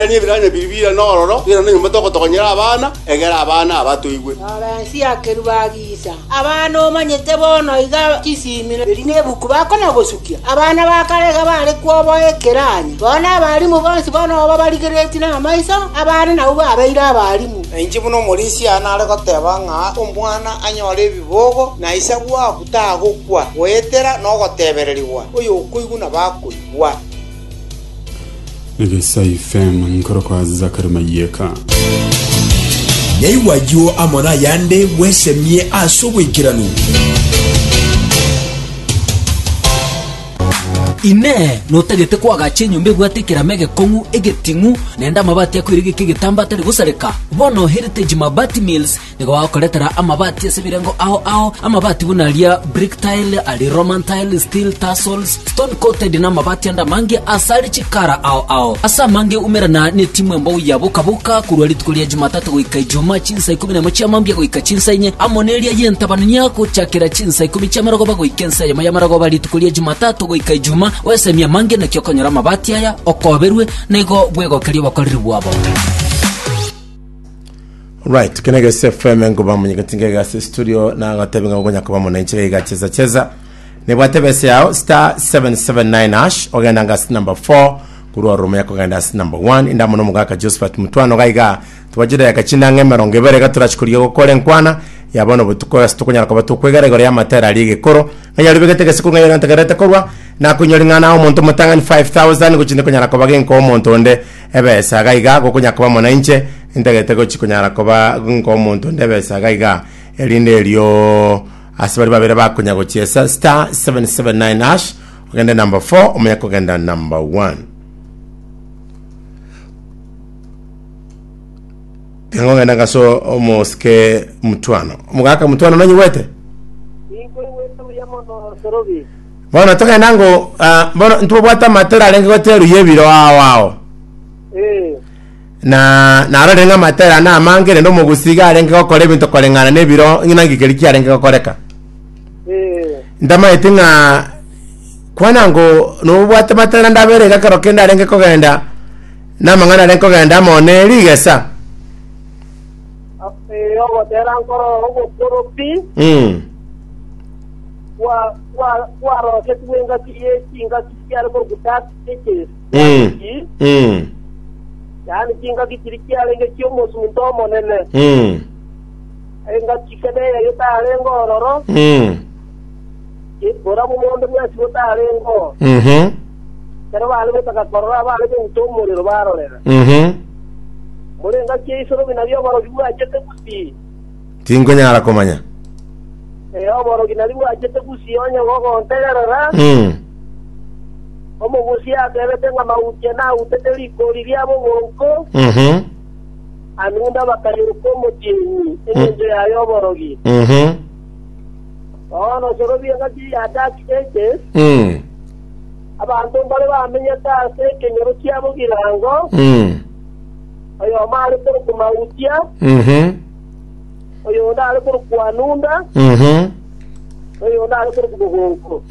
ni birane bibira nororo ira ni mutoko tokonyera abana egera abana abatuigwe abansi akerubagisa abana omanyete bono iga kisimino rine buku bakona gosukia abana bakarega bale kwobo ekeranye bona abalimu bonsi bono babaligereti na maiso abana na uba abeira abalimu enji buno molisi anale goteba nga omwana anyore bibogo na isabwa kutagukwa goetera no gotebereriwa uyo kuiguna bakuigwa Ngesa FM nkoro kwa Zakari Mayeka Yaiwajo amona yande wesemie asobwekiranu ine notagete kwaga chenyumbe bwatekera mege kongu egetingu nenda mabati yakwirige kigitamba tari gusareka bono Heritage Mabati Mills nigo wakoretera amabati yasibirengo aho amabati bunalia brick tile ali roman tile steel tassels stone coated na mabati anda mange asali chikara aho asa mange umerana ni timu embo yabukabuka kurwali tukulia Jumatatu goika Ijumaa chinsa 11 chamambya goika chinsa inye amonelia yentabanya ko chakira chinsa 10 chamaragoba goikensa yamaragoba litukulia Jumatatu goika Ijumaa wesemia mange na kyokonyora mabati aya okoberwe nego bwego kali bakoriri bwabo. Right, kenege FM ngoba munyigatinge ga studio na gatabinga ngonya kuba munanchire ga cheza ne bwatebese yao star 779 ogenda nga number 4 kurwa romo yako ganda number 1 inda muno mugaka Josephat Mutwano gaiga tubajira yakachinda ngemeronge berega turachikuriye gukora enkwana yabono butukoya situkunyara ko batukwegare gore ya matera lige koro ngaya libegete siku ngaya ntagareta korwa na kunyoringana omuntu mutangani 5000 guchinde kunyara ko bagenko omuntu onde ebesa gaiga gukunya kuba munanche intagete go chikunyara ko ba nko omuntu onde ebesa gaiga elinde elio asibari babere bakunya go chiesa star 779 ogenda number 4 omuyako genda number 1 Tengo ngenda kaso omoske Mutwano. Mugaka Mutwano nanyi wete? Ingo wete uyamono sorobi. Bona toka nango bona ntubwata matera lenge hotel yebiro wao. Na arenga matera na mangere ndo mugusiga lenge kokore bintu kolengana nebiro nginagikeriki lenge kokoreka. Ndama etinga kwanango no bwata matera ndabere gakarokenda lenge kogenda na mangana lenge kogenda mone ligesa. Yo tera ancora ugo poropi wa ro che tu inga kiare por gutat che yani kinga kiare nge kiomo sunto monene enga chikade yo ta lengo roro e bora mo mondo mi asiko ta lengo pero vale me taka korra vale me to mo le baro le Morenga kisoro binario baro biwa ajete kusi. Tingo nyara komanya. Baro ginaliwa ajete kusi onyo gogo onterera. Omo gusia debe tenga mautia na uteteli koliria bogoko. Anunda bakayuru komo tieni. Enje ayo borogi. No soro bianga ji attack ete. Abantu bale bamenya ta se kenyoro kiabo girango. Oyo mali por kumautia oyo ndale por kuanunda oyo ndale por kugongo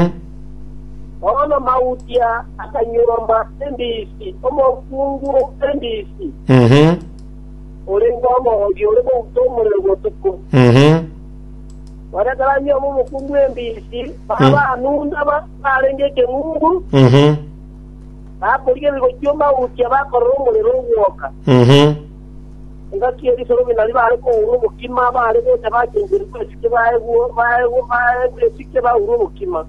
ono mautia akanyuromba ndisi omo funguro ndisi olengo mo yole ko tomore gotuko wala kalanyo mo funguro ndisi baba anunda balenge ke mungu Porque digo yo ma utia ba korongo le rowoka. Nga kieri soro binali ba ko urumo kima ba ale ko taba chenjiri ko sike ba ego sike ba urumo kima.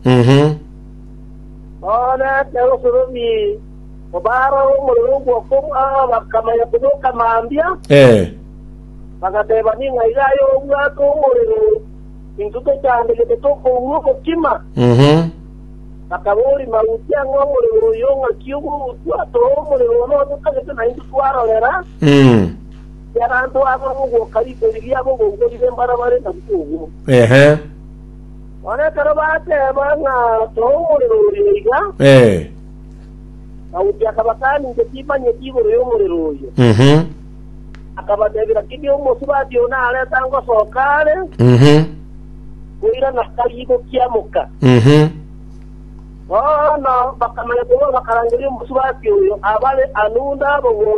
Ona tero soro bi obaro mo rowo ko ba kama ya ko kama ambia. Bagate ba ni ngai ga yo nga ko mo le intuto chande ke to ko urumo kima. Akabori mautia ngomoro yonga kiugo twato omoro no tukagete na indu twaro lera yaranto abago karibu liabo go ngori barabare na kugo wana karabate banga to omoro riga mautia kabakani ngetipa nyekigo yomoro yo akabadebira kidio mosubadi ona ale tango sokale kuira na karibu kiamuka bono bakamanya kuba bakarangira omusubati oyo abale anunda abo